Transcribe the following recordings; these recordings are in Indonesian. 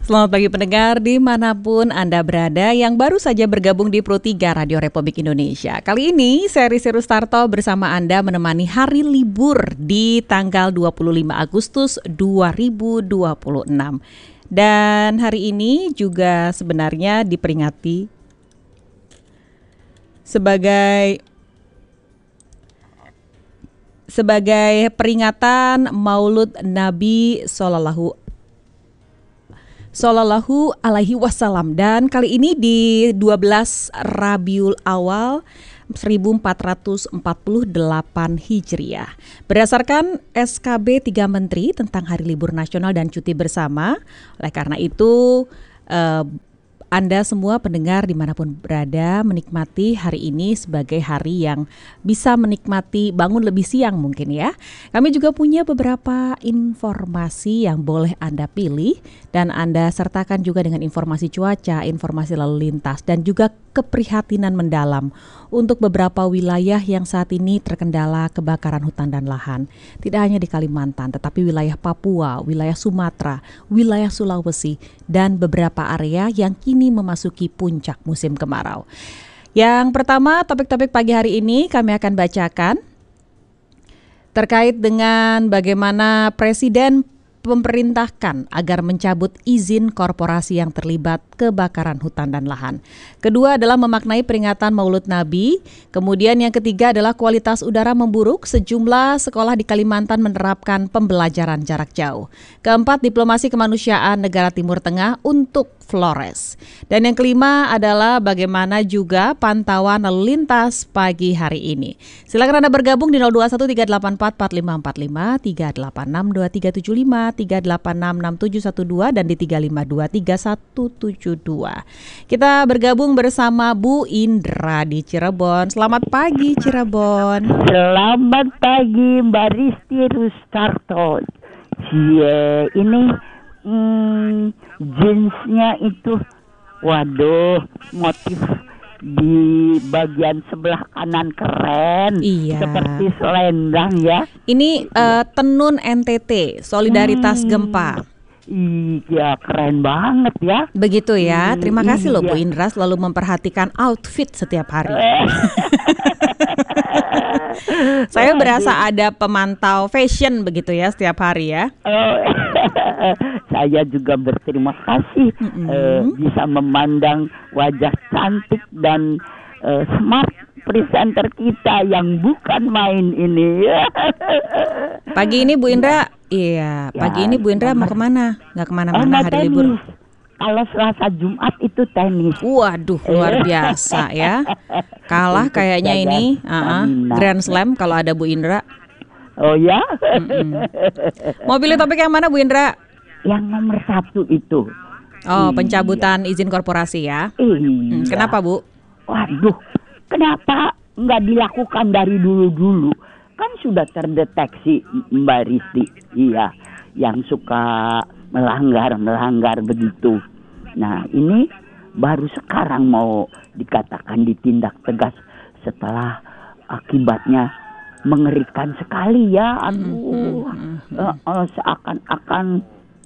Selamat pagi pendengar dimanapun Anda berada yang baru saja bergabung di Pro 3 Radio Republik Indonesia. Kali ini saya Risi Rustarto bersama Anda menemani hari libur di tanggal 25 Agustus 2026. Dan hari ini juga sebenarnya diperingati sebagai peringatan Maulud Nabi Sallallahu alaihi wasallam, dan kali ini di 12 Rabiul Awal 1448 Hijriah. Berdasarkan SKB 3 Menteri tentang Hari Libur Nasional dan Cuti Bersama. Oleh karena itu Anda semua pendengar dimanapun berada menikmati hari ini sebagai hari yang bisa menikmati bangun lebih siang mungkin ya. Kami juga punya beberapa informasi yang boleh Anda pilih dan Anda sertakan juga dengan informasi cuaca, informasi lalu lintas dan juga keprihatinan mendalam untuk beberapa wilayah yang saat ini terkendala kebakaran hutan dan lahan. Tidak hanya di Kalimantan tetapi wilayah Papua, wilayah Sumatera, wilayah Sulawesi dan beberapa area yang kini memasuki puncak musim kemarau. Yang pertama, topik-topik pagi hari ini kami akan bacakan terkait dengan bagaimana Presiden memerintahkan agar mencabut izin korporasi yang terlibat kebakaran hutan dan lahan. Kedua adalah memaknai peringatan Maulud Nabi. Kemudian yang ketiga adalah kualitas udara memburuk. Sejumlah sekolah di Kalimantan menerapkan pembelajaran jarak jauh. Keempat, diplomasi kemanusiaan negara Timur Tengah untuk Flores. Dan yang kelima adalah bagaimana juga pantauan lalu lintas pagi hari ini. Silakan Anda bergabung di 0213844545, 3862375, 3866712 dan di 3523172. Kita bergabung bersama Bu Indra di Cirebon. Selamat pagi Cirebon. Selamat pagi Mbak Risti Rustarto. Ini jeansnya itu, waduh, motif di bagian sebelah kanan keren, iya, seperti selendang ya. Ini tenun NTT, solidaritas gempa. Iya, keren banget ya. Begitu ya. Terima kasih loh Bu Indra selalu memperhatikan outfit setiap hari. Saya berasa ada pemantau fashion begitu ya setiap hari ya. Saya juga berterima kasih bisa memandang wajah cantik dan smart presenter kita yang bukan main ini. Pagi ini Bu Indra, pagi ini Bu Indra mau kemana? Nggak kemana-mana hari libur? Kalau Selasa Jumat itu tenis. Waduh, luar biasa ya. Kalah kayaknya ini Grand Slam kalau ada Bu Indra. Oh ya? Mau pilih topik yang mana Bu Indra? Yang nomor 1 itu. Oh, pencabutan izin korporasi ya. Iya. Kenapa Bu? Waduh, kenapa nggak dilakukan dari dulu-dulu? Kan sudah terdeteksi Mbak Risti, iya, yang suka melanggar begitu. Nah, ini baru sekarang mau dikatakan ditindak tegas setelah akibatnya mengerikan sekali ya. Aduh, seakan-akan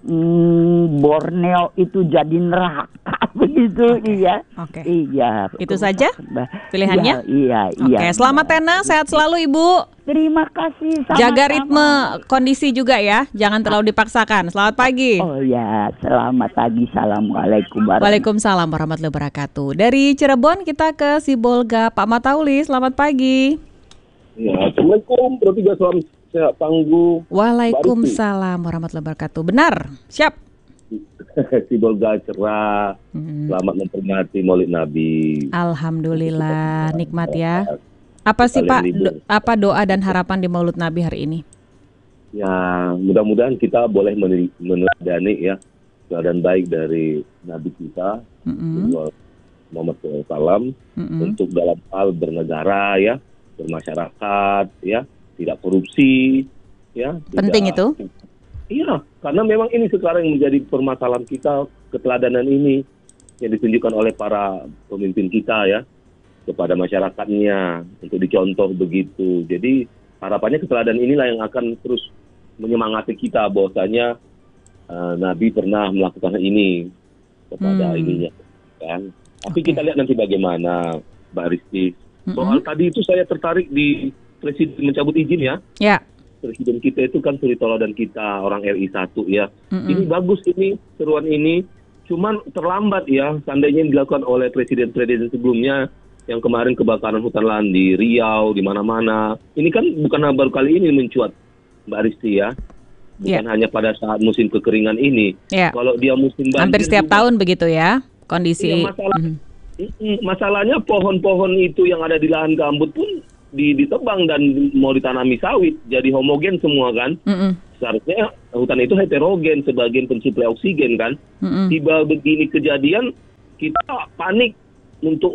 Borneo itu jadi neraka begitu. Iya. Oke. Iya. Itu saja pilihannya? Iya. Oke, selamat Tena, sehat selalu Ibu. Terima kasih. Sama-sama. Jaga ritme kondisi juga ya, jangan terlalu dipaksakan. Selamat pagi. Oh ya, selamat pagi. Assalamualaikum Waalaikumsalam warahmatullahi wabarakatuh. Dari Cirebon kita ke Sibolga, Pak Matauli. Selamat pagi. Ya, Assalamualaikum, Pro 3, salam sehat tangguh. Waalaikumsalam warahmatullahi wabarakatuh. Benar, siap. Sibolga cerah, selamat memperingati Maulid Nabi. Alhamdulillah, nikmat ya. Apa sih Pak, apa doa dan harapan di Maulid Nabi hari ini? Ya, mudah-mudahan kita boleh meneladani ya keadaan baik dari Nabi kita, Muhammad SAW, untuk dalam hal bernegara ya, bermasyarakat ya, tidak korupsi ya. Penting itu? Iya, karena memang ini sekarang yang menjadi permasalahan kita, keteladanan ini yang ditunjukkan oleh para pemimpin kita ya kepada masyarakatnya untuk dicontoh begitu. Jadi harapannya keteladanan inilah yang akan terus menyemangati kita bahwasanya Nabi pernah melakukan ini kepada ininya, kan? Tapi kita lihat nanti bagaimana, Mbak Risti. Soal tadi itu saya tertarik di Presiden mencabut izin ya. Ya. Presiden kita itu kan suri toladan kita, orang RI 1 ya. Ini bagus ini, seruan ini. Cuman terlambat ya, seandainya dilakukan oleh presiden-presiden sebelumnya yang kemarin kebakaran hutan lahan di Riau, di mana-mana. Ini kan bukan baru kali ini mencuat, Mbak Risti ya. Bukan hanya pada saat musim kekeringan ini. Kalau dia musim banjir hampir setiap juga, tahun begitu ya kondisi. Masalahnya pohon-pohon itu yang ada di lahan gambut pun ditebang dan mau ditanami sawit, jadi homogen semua kan. Seharusnya hutan itu heterogen, sebagian pensuplai oksigen kan. Tiba begini kejadian, kita panik untuk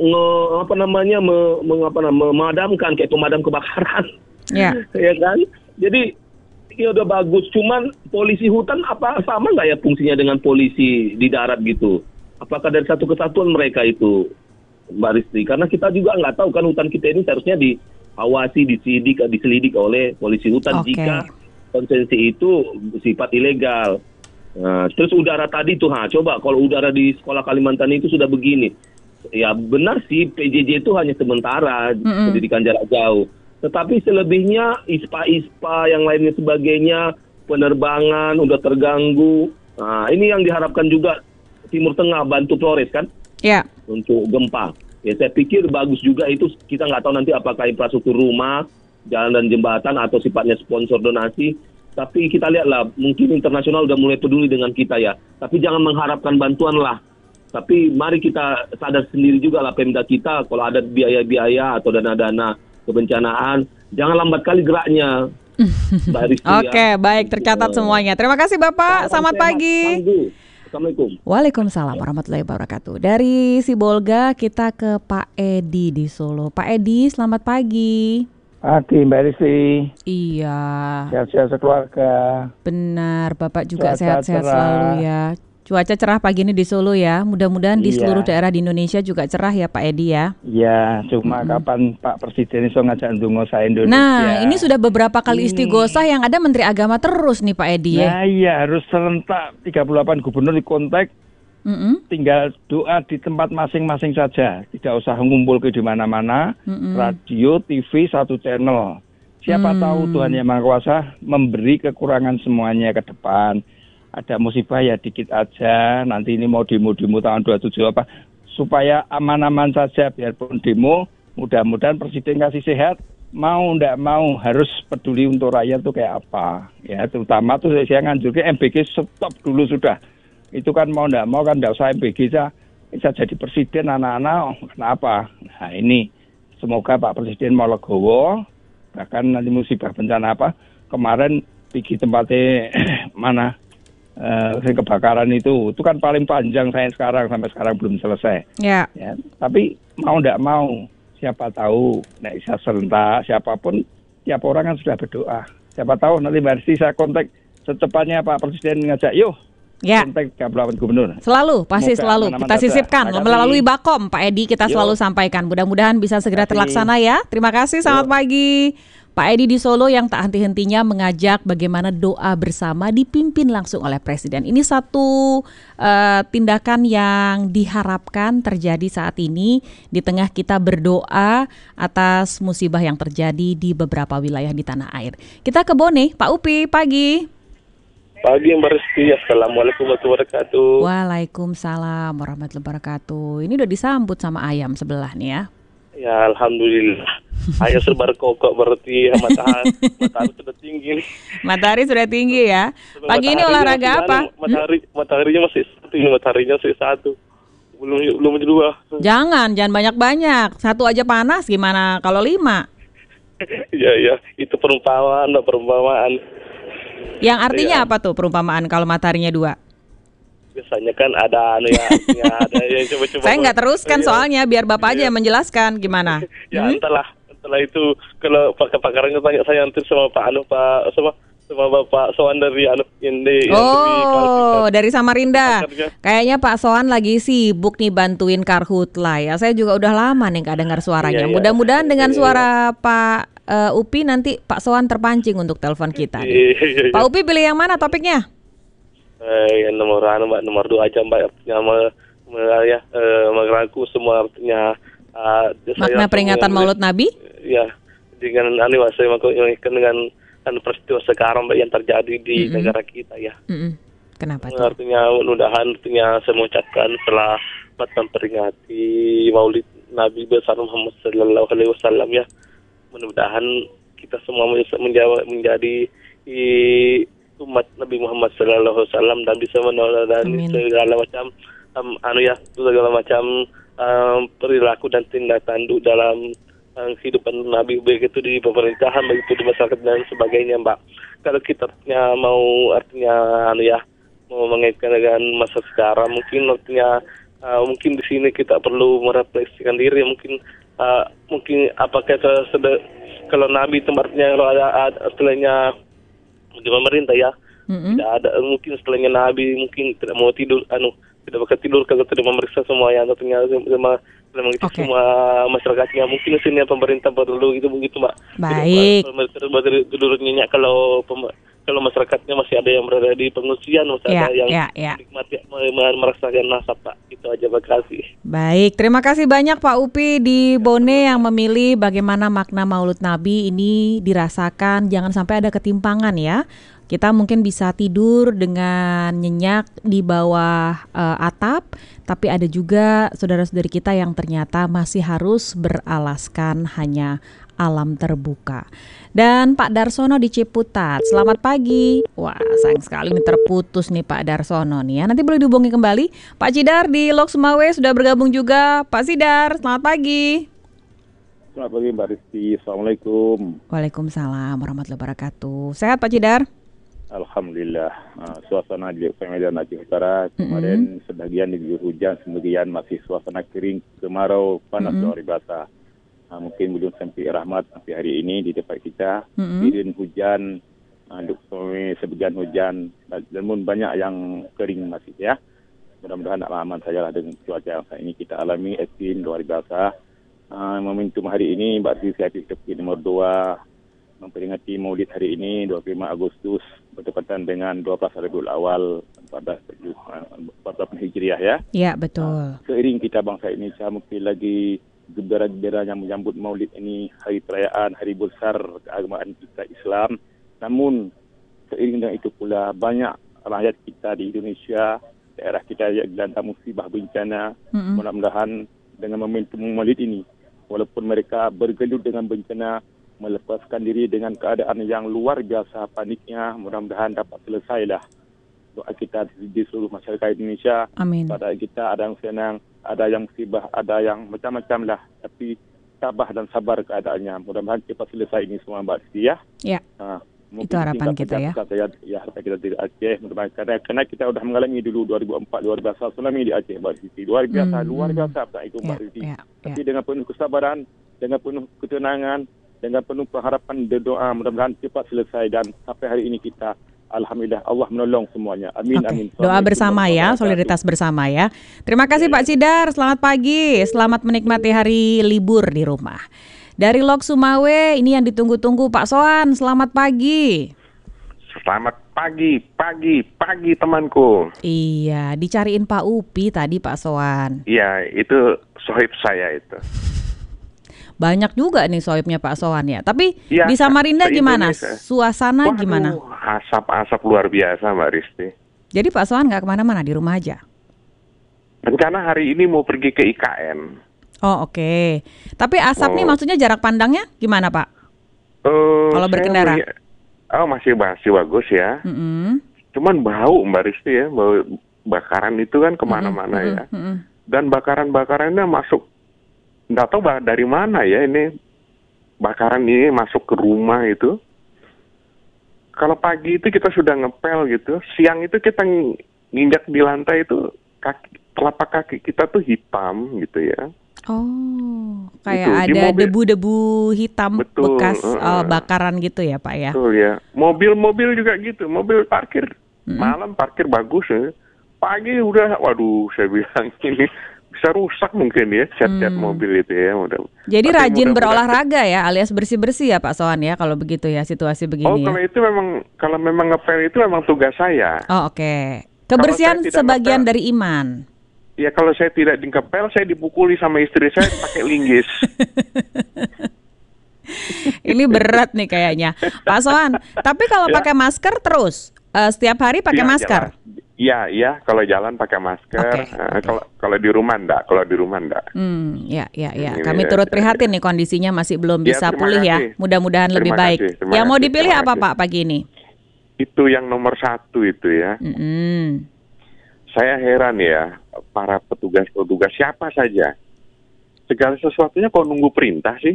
memadamkan kayak pemadam kebakaran. Ya kan? Jadi ya udah bagus, cuman polisi hutan apa sama nggak ya fungsinya dengan polisi di darat gitu? Apakah dari satu kesatuan mereka itu, Mbak Risti? Karena kita juga nggak tahu kan hutan kita ini seharusnya diawasi, diselidik oleh polisi hutan jika konsesi itu sifat ilegal. Nah, terus udara tadi tuh, coba kalau udara di sekolah Kalimantan itu sudah begini. Ya benar sih, PJJ itu hanya sementara, pendidikan jarak jauh. Tetapi selebihnya ISPA yang lainnya sebagainya, penerbangan udah terganggu. Nah, ini yang diharapkan juga Timur Tengah bantu Flores kan? Untuk gempa. Ya saya pikir bagus juga itu, kita nggak tahu nanti apakah infrastruktur rumah, jalan dan jembatan atau sifatnya sponsor donasi. Tapi kita lihatlah, mungkin internasional udah mulai peduli dengan kita ya. Tapi jangan mengharapkan bantuan lah. Tapi mari kita sadar sendiri juga lah Pemda kita, kalau ada biaya-biaya atau dana-dana kebencanaan, jangan lambat kali geraknya. Oke, baik, tercatat semuanya. Terima kasih Bapak, selamat pagi. Assalamualaikum. Waalaikumsalam warahmatullahi wabarakatuh. Dari Sibolga kita ke Pak Edi di Solo. Pak Edi, selamat pagi. Pagi Mbak Rizky. Iya. Sehat-sehat sekeluarga. Benar, Bapak juga sehat-sehat selalu ya. Cuaca cerah pagi ini di Solo ya. Mudah-mudahan di seluruh daerah di Indonesia juga cerah ya Pak Edi ya. Iya, cuma kapan Pak Presiden iso ngajak ndonga sa Indonesia. Nah, ini sudah beberapa kali istighosah yang ada Menteri Agama terus nih Pak Edi ya. Nah iya, harus serentak 38 gubernur dikontak. Tinggal doa di tempat masing-masing saja. Tidak usah ngumpul ke di mana-mana. Radio, TV, satu channel. Siapa tahu Tuhan Yang Maha Kuasa memberi kekurangan semuanya ke depan. Ada musibah ya dikit aja, nanti ini mau demo tahun 27 apa, supaya aman-aman saja, biarpun demo, mudah-mudahan Presiden kasih sehat, mau ndak mau harus peduli untuk rakyat tuh kayak apa, ya terutama tuh saya nganjur ke MBG stop dulu sudah, itu kan mau ndak mau kan ndak usah MBG bisa jadi Presiden anak-anak, kenapa? Nah ini, semoga Pak Presiden mau legowo, bahkan nanti musibah bencana apa, kemarin pergi tempatnya mana, kebakaran itu kan paling panjang sampai sekarang belum selesai. Ya, tapi mau ndak mau, siapa tahu nek bisa serentak siapapun, tiap orang kan sudah berdoa. Siapa tahu nanti Mbak Rizky saya kontak secepatnya Pak Presiden ngajak, yuk kontak 38 gubernur. Selalu, pasti selalu kita sisipkan melalui Bakom Pak Edi, kita selalu sampaikan. Mudah-mudahan bisa segera terlaksana ya. Terima kasih, selamat pagi. Pak Edi di Solo yang tak henti-hentinya mengajak bagaimana doa bersama dipimpin langsung oleh Presiden. Ini satu tindakan yang diharapkan terjadi saat ini di tengah kita berdoa atas musibah yang terjadi di beberapa wilayah di tanah air. Kita ke Bone, Pak Upi, pagi. Pagi Mbak Rizky, Assalamualaikum warahmatullahi wabarakatuh. Waalaikumsalam warahmatullahi wabarakatuh. Ini udah disambut sama ayam sebelah nih ya. Ya Alhamdulillah. Ayam serba kokok berarti matahari sudah tinggi nih. Matahari sudah tinggi ya. Pagi ini olahraga apa? Mataharinya masih satu. Belum dua. Jangan banyak-banyak. Satu aja panas, gimana kalau 5? Ya, itu perumpamaan. Yang artinya apa tuh perumpamaan kalau mataharinya 2? Biasanya kan ada ada yang coba-coba. Saya nggak teruskan soalnya, biar Bapak aja yang menjelaskan gimana. Ya setelah itu kalau pakarnya tanya saya nanti sama sama Bapak Soan dari dari Samarinda. Kayaknya Pak Soan lagi sibuk nih bantuin Karhutla ya. Saya juga udah lama nih nggak dengar suaranya. Mudah-mudahan dengan suara Pak Upi nanti Pak Soan terpancing untuk telepon kita. Pak Upi pilih yang mana topiknya? yang nomor 2 aja Mbak, artinya mengaku semua artinya makna peringatan Maulid Nabi? Ya, dengan saya mengaitkan dengan peristiwa sekarang Mbak yang terjadi di negara kita ya. Kenapa tuh? Artinya mudah-mudahan saya mengucapkan selamat memperingati Maulid Nabi besar Muhammad Sallallahu Alaihi Wasallam ya. Mudah-mudahan kita semua menjadi umat Nabi Muhammad Sallallahu Alaihi Wasallam dan bisa meneladani segala macam segala macam perilaku dan tindak tanduk dalam kehidupan Nabi, baik itu di pemerintahan, baik itu di masyarakat dan sebagainya Mbak. Kalau kita mau mengaitkan dengan masa sekarang, mungkin mungkin di sini kita perlu merefleksikan diri, mungkin apakah kalau Nabi tempatnya kalau ada setelahnya di pemerintah ya, tidak ada, mungkin setelahnya Nabi mungkin tidak mau tidur, tidak bakal tidur kalau tidak memeriksa semua yang tentunya semua masyarakatnya. Mungkin sini pemerintah perlu begitu Mbak. Baik. Tidur nyenyak kalau masyarakatnya masih ada yang berada di pengungsian, masih ada yang menikmati merasakan nasab Pak. Itu aja, makasih. Baik, terima kasih banyak Pak Upi di Bone yang memilih bagaimana makna Maulid Nabi ini dirasakan. Jangan sampai ada ketimpangan ya. Kita mungkin bisa tidur dengan nyenyak di bawah atap, tapi ada juga saudara-saudari kita yang ternyata masih harus beralaskan hanya alam terbuka. Dan Pak Darsono di Ciputat, selamat pagi. Wah, sayang sekali nih terputus nih Pak Darsono nih ya. Nanti boleh dihubungi kembali. Pak Cidar di Lok Sumawe sudah bergabung juga. Pak Cidar, selamat pagi. Selamat pagi Mbak Rizky, Assalamualaikum. Waalaikumsalam warahmatullahi wabarakatuh. Sehat Pak Cidar? Alhamdulillah, suasana di Medan Aceh Utara kemarin sebagian diguyur hujan, sebagian masih suasana kering, kemarau, panas luar biasa. Mungkin belum sampai rahmat sampai hari ini di tempat kita. Kirim hujan, sebagian hujan, namun banyak yang kering masih ya. Mudah-mudahan aman saja lah dengan cuaca yang saat ini kita alami, ekstrim luar biasa. Momentum hari ini, Mbak Rizky Topik nomor 2 memperingati Maulid hari ini 25 Agustus bertepatan dengan 12 Rabiul Awal 14 Hijriah ya. Ya, betul. Seiring kita bangsa Indonesia mungkin lagi gembira-gembiranya menyambut Maulid ini, hari perayaan, hari besar keagamaan kita Islam. Namun seiring dengan itu pula banyak rakyat kita di Indonesia, daerah kita yang dilanda musibah bencana. Mudah-mudahan dengan momentum Maulid ini, walaupun mereka bergelut dengan bencana, melepaskan diri dengan keadaan yang luar biasa paniknya, mudah-mudahan dapat selesailah. Doa kita di seluruh masyarakat Indonesia. Amin. Pada kita ada yang senang, ada yang musibah, ada yang macam-macam lah. Tapi tabah dan sabar keadaannya. Mudah-mudahan cepat selesai ini semua Mbak Rizky ya. Ya. Itu harapan kita ya. Ya, harapan kita di Aceh. Mudah-mudahan karena kita sudah mengalami dulu 2004 luar biasa tsunami di Aceh Mbak Rizky. Luar biasa itu Mbak Rizky. Tapi dengan penuh kesabaran, dengan penuh ketenangan, dengan penuh pengharapan dan doa, mudah-mudahan cepat selesai dan sampai hari ini kita alhamdulillah Allah menolong semuanya. Amin. Amin. Doa bersama ya, solidaritas bersama ya. Terima kasih Pak Cidar, selamat pagi, selamat menikmati hari libur di rumah. Dari Lok Sumawe ini yang ditunggu-tunggu Pak Soan, selamat pagi. Selamat pagi temanku. Iya, dicariin Pak Upi tadi Pak Soan. Iya, itu sohib saya itu. Banyak juga nih sohibnya Pak Soan ya. Tapi ya, di Samarinda gimana? Suasana gimana? Asap luar biasa Mbak Risti. Jadi Pak Soan nggak kemana-mana, di rumah aja? Rencana hari ini mau pergi ke IKN. Oh oke. Tapi asap nih maksudnya jarak pandangnya gimana Pak? Kalau berkendara? Masih bagus ya. Cuman bau Mbak Risti ya. Bau bakaran itu kan kemana-mana ya. Dan bakaran-bakarannya masuk. Nggak tahu dari mana ya ini bakaran ini masuk ke rumah itu. Kalau pagi itu kita sudah ngepel gitu, siang itu kita nginjak di lantai itu telapak kaki kita tuh hitam gitu ya. Oh, kayak itu, ada debu-debu hitam. Betul, bekas bakaran gitu ya Pak ya. Betul ya. Mobil-mobil juga gitu, mobil parkir malam parkir bagus ya. Pagi udah, waduh saya bilang ini bisa rusak mungkin ya cat-cat mobil itu ya. Jadi rajin berolahraga ya alias bersih-bersih ya Pak Soan ya kalau begitu ya situasi begini. Kalau itu memang kalau memang ngepel itu memang tugas saya. Oh oke. Kebersihan tidak sebagian ngepel, dari iman. ya kalau saya tidak dikepel, saya dipukuli sama istri saya pakai linggis. Ini berat nih kayaknya, Pak Soan. Tapi kalau Ya. pakai masker terus, setiap hari pakai Iya, masker. Iya, kalau jalan pakai masker. Oke. Kalau di rumah enggak, Ya. Ini Kami ya, turut prihatin nih, kondisinya masih belum Ya, bisa terima pulih ya. kasih. Mudah-mudahan lebih Terima baik. kasih, terima Yang mau kasih, dipilih terima apa kasih. Pak pagi ini? Itu yang nomor 1 itu ya. Saya heran ya, para petugas siapa saja, segala sesuatunya kok nunggu perintah sih?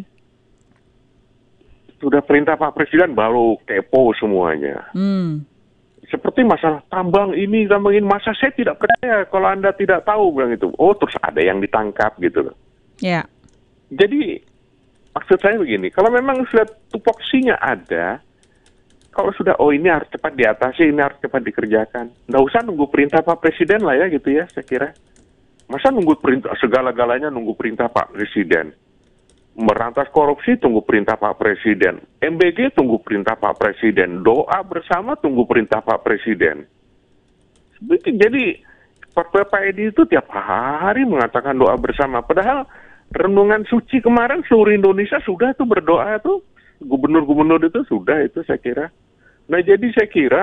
Sudah perintah Pak Presiden baru kepo semuanya. Seperti masalah tambang ini, masa saya tidak percaya kalau Anda tidak tahu, bilang itu. Oh, terus ada yang ditangkap gitu loh. Ya. Jadi maksud saya begini, kalau memang sudah tupoksinya ada, kalau sudah ini harus cepat diatasi, ini harus cepat dikerjakan. Nggak usah nunggu perintah Pak Presiden lah ya gitu ya, saya kira. Masa nunggu perintah, segala-galanya nunggu perintah Pak Presiden. Merantas korupsi tunggu perintah Pak Presiden. MBG tunggu perintah Pak Presiden. Doa bersama tunggu perintah Pak Presiden. Jadi Pak Edi itu tiap hari mengatakan doa bersama. Padahal renungan suci kemarin seluruh Indonesia sudah tuh berdoa tuh. Gubernur-gubernur itu sudah itu saya kira. Nah jadi saya kira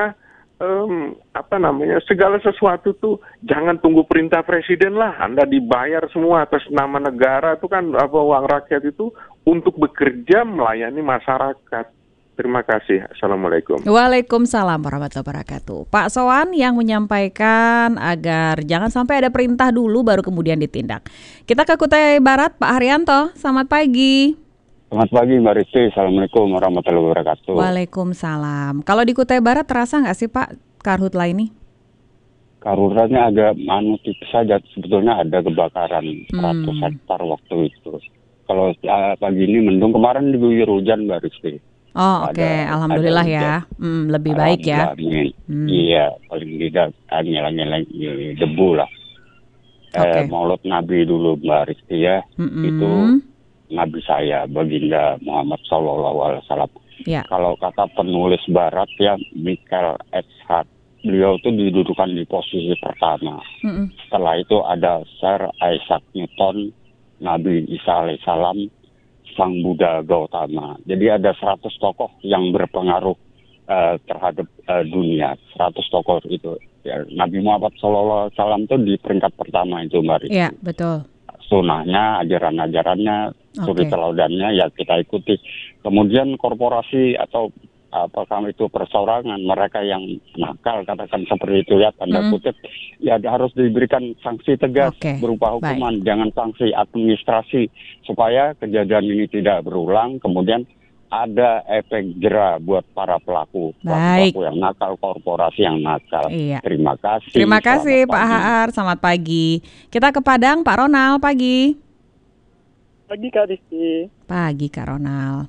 segala sesuatu tuh jangan tunggu perintah presiden lah. Anda dibayar semua atas nama negara itu kan uang rakyat itu untuk bekerja melayani masyarakat. Terima kasih. Assalamualaikum. Waalaikumsalam warahmatullahi wabarakatuh. Pak Soan yang menyampaikan agar jangan sampai ada perintah dulu baru kemudian ditindak. Kita ke Kutai Barat, Pak Haryanto. Selamat pagi. Selamat pagi Mbak Risti, Assalamualaikum warahmatullahi wabarakatuh. Waalaikumsalam. Kalau di Kutai Barat terasa nggak sih Pak karhutla ini? Karhutanya agak tipis saja, sebetulnya ada kebakaran 100 hektar waktu itu. Kalau pagi ini mendung, kemarin diguyur hujan Mbak Risti. Oh oke. Alhamdulillah ya, lebih baik ya. Iya, paling tidak ngilang-ngilang debu lah. Maulid Nabi dulu Mbak Risti ya, itu Nabi saya, baginda Muhammad SAW. Ya. Kalau kata penulis Barat ya, Michael Eckhart, beliau itu didudukan di posisi pertama. Setelah itu ada Sir Isaac Newton, Nabi Isa alaihissalam, Sang Buddha Gautama. Jadi ada 100 tokoh yang berpengaruh terhadap dunia. 100 tokoh itu. Ya, Nabi Muhammad SAW itu di peringkat pertama itu Mbak Riti. Iya, betul. Sunnahnya, ajaran-ajarannya, suri telaudannya ya kita ikuti. Kemudian korporasi atau apakah itu perseorangan, mereka yang nakal katakan seperti itu ya tanda kutip, ya harus diberikan sanksi tegas berupa hukuman, jangan sanksi administrasi supaya kejadian ini tidak berulang. Kemudian ada efek jera buat para pelaku yang nakal, korporasi yang nakal. Iya. Terima kasih. Terima kasih Pak Haar, selamat pagi. Kita ke Padang, Pak Ronald, pagi. Pagi Kak Rizky. Pagi Kak Ronald.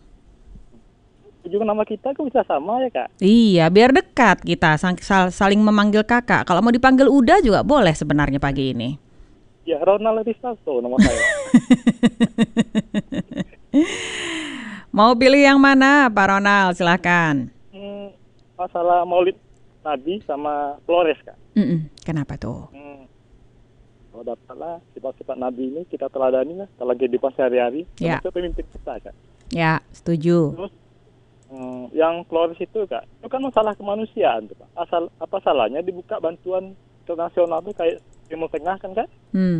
Ujung nama kita kok bisa sama ya Kak? Iya, biar dekat kita saling memanggil kakak. Kalau mau dipanggil Uda juga boleh sebenarnya pagi ini. Ya, Ronald Ristasto nama saya. Mau pilih yang mana Pak Ronald? Silakan. Masalah Maulid Nabi sama Flores Kak. Kenapa tuh? Kalau dapatlah sifat-sifat Nabi ini kita teladani lah dalam kehidupan sehari-hari. Ya. Termasuk pemimpin kita Kak. Ya, setuju. Terus yang Flores itu Kak, itu kan masalah kemanusiaan tuh Pak. Apa salahnya dibuka bantuan internasional tuh kayak Timur Tengah kan Kak?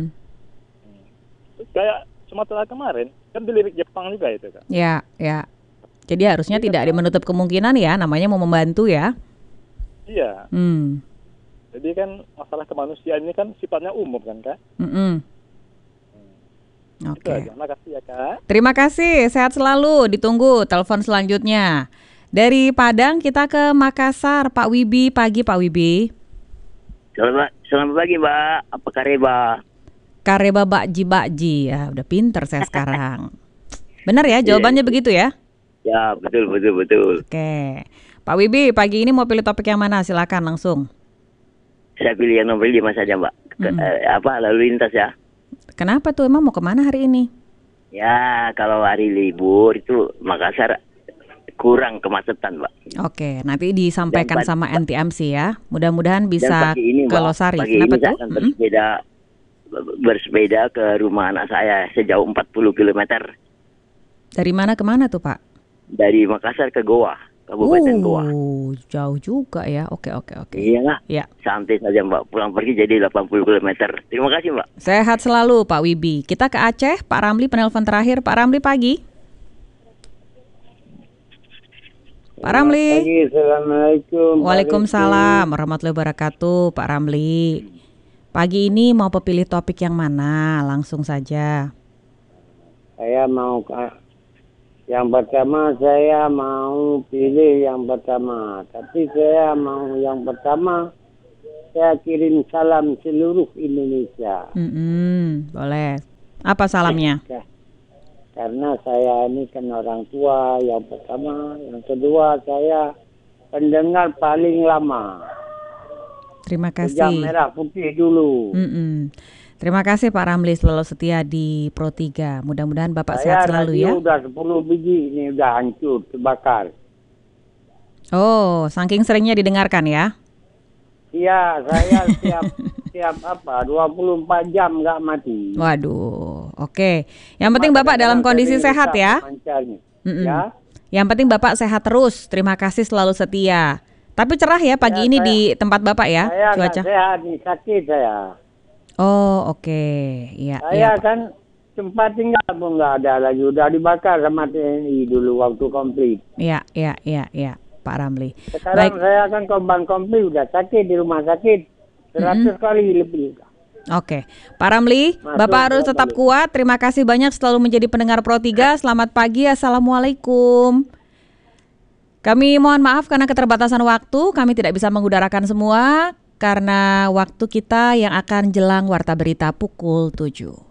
Terus kayak Sumatera kemarin kan dilirik Jepang juga itu Kak. Ya. Jadi harusnya tidak menutup kemungkinan ya, namanya mau membantu ya. Iya. Jadi kan masalah kemanusiaan ini kan sifatnya umum kan Kak. Oke. Terima kasih ya Kak. Terima kasih, sehat selalu. Ditunggu telepon selanjutnya. Dari Padang kita ke Makassar, Pak Wibi. Pagi Pak Wibi. Selamat pagi Mbak. Apa kareba? Kareba bakji. Ya, udah pinter saya sekarang. Benar ya jawabannya begitu ya? Ya, betul. Oke. Pak Wibi, pagi ini mau pilih topik yang mana? Silakan langsung. Saya pilih yang nomor 5 saja Mbak. Lalu lintas ya. Kenapa tuh, emang mau kemana hari ini? Ya, kalau hari libur itu Makassar kurang kemacetan, Mbak. Oke, nanti disampaikan sama NTMC ya. Mudah-mudahan bisa ini, ke Losari. Pagi Kenapa ini tuh? saya akan bersepeda ke rumah anak saya sejauh 40 km. Dari mana ke mana tuh, Pak? Dari Makassar ke Goa, Kabupaten Goa. Jauh juga ya. Oke. Iya lah. Ya. Santai saja, Mbak. Pulang pergi jadi 80 km. Terima kasih, Mbak. Sehat selalu, Pak Wibi. Kita ke Aceh, Pak Ramli penelpon terakhir. Pak Ramli pagi. Pak Ramli. Pagi, Assalamualaikum. Waalaikumsalam warahmatullahi wabarakatuh, Pak Ramli. Pagi ini mau pilih topik yang mana? Langsung saja. Saya mau yang pertama, saya mau pilih yang pertama. Tapi saya mau yang pertama, saya kirim salam seluruh Indonesia. Boleh. Apa salamnya? Karena saya ini kan orang tua yang pertama. Yang kedua, saya pendengar paling lama. Terima kasih. Sejak Merah Putih dulu. Terima kasih Pak Ramli, selalu setia di Pro 3. Mudah-mudahan Bapak sehat selalu ya. Saya udah 10 biji, ini udah hancur, terbakar. Oh, saking seringnya didengarkan ya? Iya, saya tiap 24 jam nggak mati. Waduh, oke. Yang penting Bapak dalam kondisi sehat ya. Ya. Yang penting Bapak sehat terus. Terima kasih selalu setia. Tapi cerah ya pagi ini di tempat Bapak ya, saya cuaca. Saya sehat, sakit saya. Oh, oke. Iya. Saya kan sempat tinggal pun nggak ada lagi, udah dibakar sama TNI dulu waktu konflik. Iya, Pak Ramli. Sekarang saya kan korban konflik, udah sakit di rumah sakit 100 kali lebih. Oke, Pak Ramli, Bapak harus tetap kuat. Terima kasih banyak selalu menjadi pendengar Pro 3. Selamat pagi, Assalamualaikum. Kami mohon maaf karena keterbatasan waktu, kami tidak bisa mengudarakan semua karena waktu kita yang akan jelang warta berita pukul 7.